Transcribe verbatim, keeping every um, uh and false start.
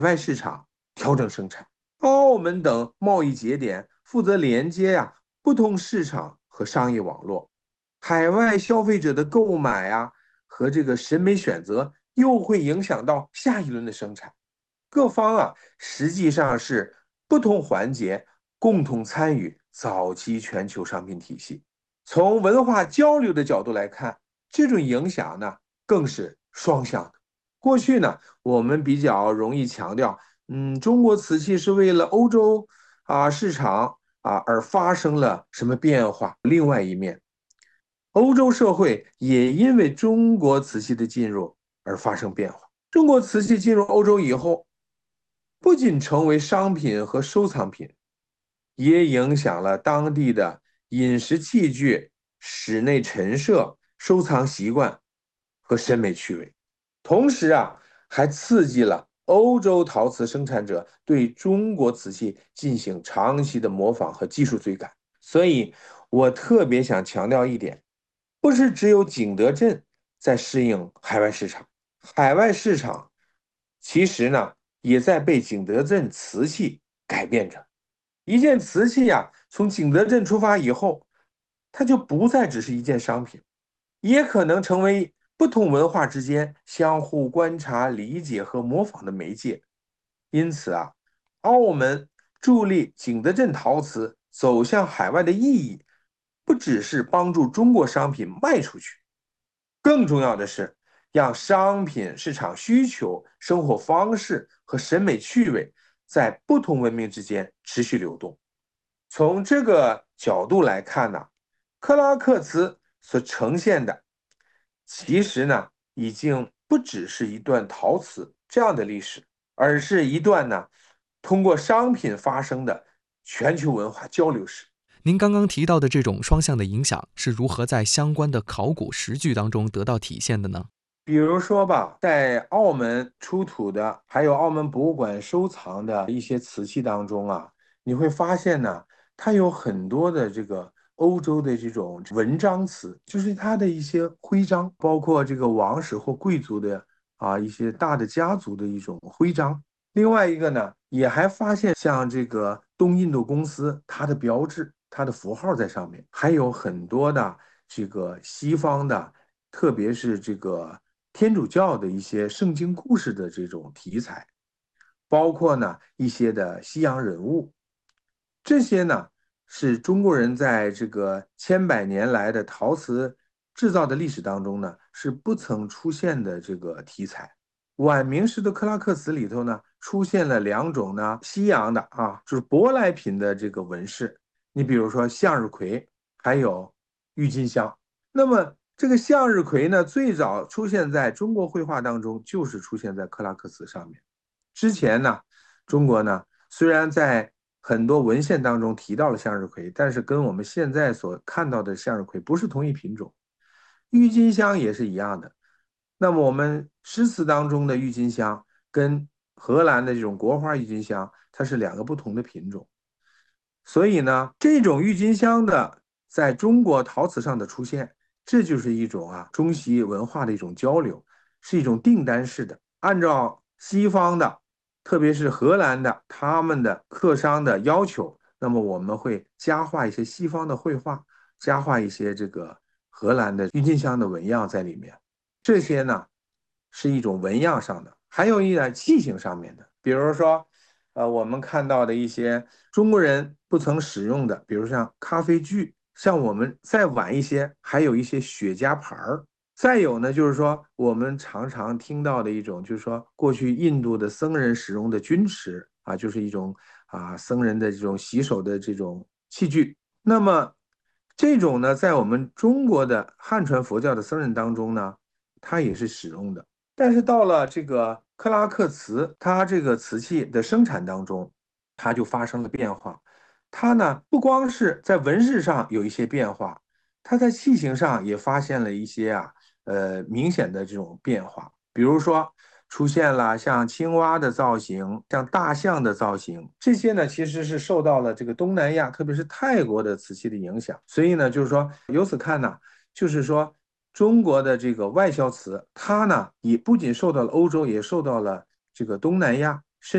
外市场调整生产。澳门等贸易节点负责连接呀、不同市场和商业网络，海外消费者的购买啊和这个审美选择又会影响到下一轮的生产。各方啊实际上是不同环节共同参与早期全球商品体系。从文化交流的角度来看，这种影响呢更是双向的。过去呢，我们比较容易强调，嗯，中国瓷器是为了欧洲啊市场啊而发生了什么变化。另外一面，欧洲社会也因为中国瓷器的进入而发生变化。中国瓷器进入欧洲以后，不仅成为商品和收藏品，也影响了当地的饮食器具、室内陈设、收藏习惯和审美趣味。同时啊，还刺激了欧洲陶瓷生产者对中国瓷器进行长期的模仿和技术追赶。所以，我特别想强调一点，不是只有景德镇在适应海外市场，海外市场其实呢也在被景德镇瓷器改变着。一件瓷器呀，从景德镇出发以后，它就不再只是一件商品，也可能成为不同文化之间相互观察、理解和模仿的媒介。因此啊，澳门助力景德镇陶瓷走向海外的意义，不只是帮助中国商品卖出去，更重要的是让商品市场需求、生活方式和审美趣味在不同文明之间持续流动。从这个角度来看呢，克拉克茨所呈现的，其实呢，已经不只是一段陶瓷这样的历史，而是一段呢，通过商品发生的全球文化交流史。 您刚刚提到的这种双向的影响是如何在相关的考古实据当中得到体现的呢？ 比如说吧，在澳门出土的，还有澳门博物馆收藏的一些瓷器当中啊，你会发现呢，它有很多的这个欧洲的这种文章瓷，就是它的一些徽章，包括这个王室或贵族的啊一些大的家族的一种徽章。另外一个呢，也还发现像这个东印度公司它的标志、它的符号在上面，还有很多的这个西方的，特别是这个天主教的一些圣经故事的这种题材，包括呢一些的西洋人物，这些呢是中国人在这个千百年来的陶瓷制造的历史当中呢是不曾出现的这个题材。晚明时的克拉克瓷里头呢，出现了两种呢西洋的啊，就是舶来品的这个纹饰。你比如说向日葵，还有郁金香。那么这个向日葵呢，最早出现在中国绘画当中，就是出现在克拉克瓷上面。之前呢，中国呢虽然在很多文献当中提到了向日葵，但是跟我们现在所看到的向日葵不是同一品种。郁金香也是一样的。那么我们诗词当中的郁金香跟荷兰的这种国花郁金香，它是两个不同的品种。所以呢，这种郁金香的在中国陶瓷上的出现，这就是一种啊中西文化的一种交流，是一种订单式的，按照西方的，特别是荷兰的他们的客商的要求，那么我们会加画一些西方的绘画，加画一些这个荷兰的郁金香的纹样在里面。这些呢是一种纹样上的，还有一点器型上面的，比如说，呃，我们看到的一些中国人不曾使用的，比如像咖啡具，像我们再晚一些，还有一些雪茄盘儿。再有呢，就是说我们常常听到的一种，就是说过去印度的僧人使用的钧池啊，就是一种啊僧人的这种洗手的这种器具。那么这种呢，在我们中国的汉传佛教的僧人当中呢，它也是使用的。但是到了这个克拉克瓷，它这个瓷器的生产当中，它就发生了变化。它呢，不光是在纹饰上有一些变化，它在器型上也发现了一些啊，呃，明显的这种变化。比如说，出现了像青蛙的造型，像大象的造型，这些呢其实是受到了这个东南亚，特别是泰国的瓷器的影响。所以呢，就是说由此看呢，就是说中国的这个外销瓷，它呢也不仅受到了欧洲，也受到了这个东南亚